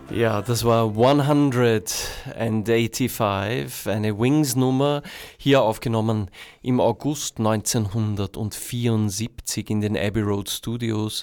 Ja, das war 185, eine Wings-Nummer, hier aufgenommen im August 1974 in den Abbey Road Studios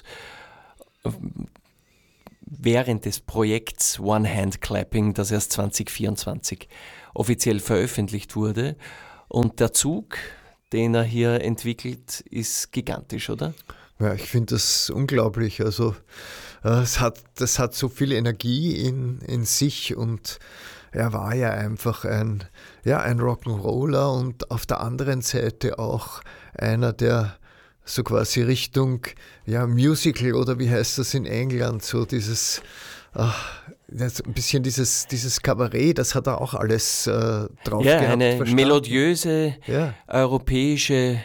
während des Projekts One Hand Clapping, das erst 2024 offiziell veröffentlicht wurde. Und der Zug, den er hier entwickelt, ist gigantisch, oder? Ja, ich finde das unglaublich. Also das hat so viel Energie in sich und er war ja einfach ein Rock'n'Roller und auf der anderen Seite auch einer, der so quasi Richtung Musical oder wie heißt das in England, so dieses ein bisschen dieses Kabarett, das hat er auch alles drauf gehabt. Eine verstanden. melodiöse europäische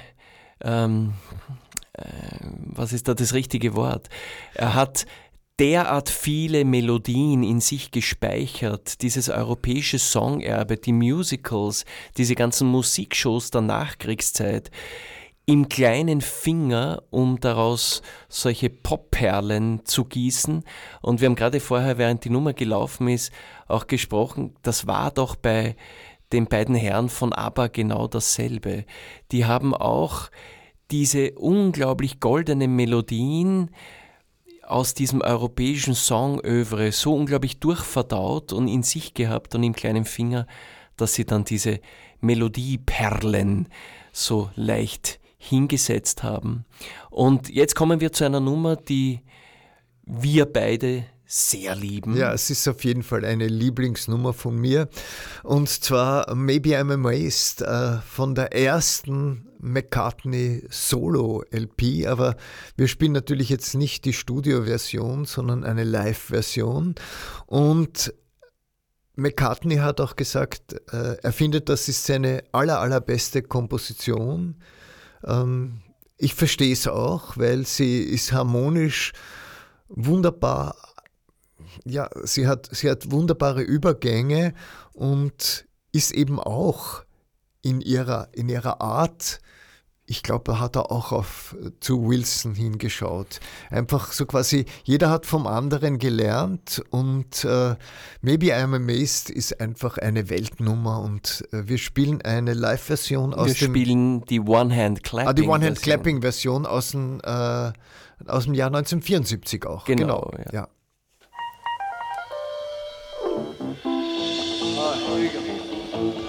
was ist da das richtige Wort? Er hat derart viele Melodien in sich gespeichert, dieses europäische Songerbe, die Musicals, diese ganzen Musikshows der Nachkriegszeit, im kleinen Finger, um daraus solche Popperlen zu gießen. Und wir haben gerade vorher, während die Nummer gelaufen ist, auch gesprochen, das war doch bei den beiden Herren von ABBA genau dasselbe. Die haben auch diese unglaublich goldenen Melodien aus diesem europäischen Songövre so unglaublich durchverdaut und in sich gehabt und im kleinen Finger, dass sie dann diese Melodieperlen so leicht hingesetzt haben. Und jetzt kommen wir zu einer Nummer, die wir beide sehr lieben. Ja, es ist auf jeden Fall eine Lieblingsnummer von mir. Und zwar Maybe I'm Amazed von der ersten McCartney Solo-LP. Aber wir spielen natürlich jetzt nicht die Studio-Version, sondern eine Live-Version. Und McCartney hat auch gesagt, er findet, das ist seine allerbeste Komposition. Ich verstehe es auch, weil sie ist harmonisch wunderbar. Ja, sie hat wunderbare Übergänge und ist eben auch in ihrer Art, ich glaube, da hat er auch zu Wilson hingeschaut. Einfach so quasi, jeder hat vom anderen gelernt und Maybe I'm Amazed ist einfach eine Weltnummer und wir spielen eine Live-Version Wir spielen die One-Hand-Clapping-Version. Die One-Hand-Clapping-Version aus dem Jahr 1974 auch. Genau. Ja.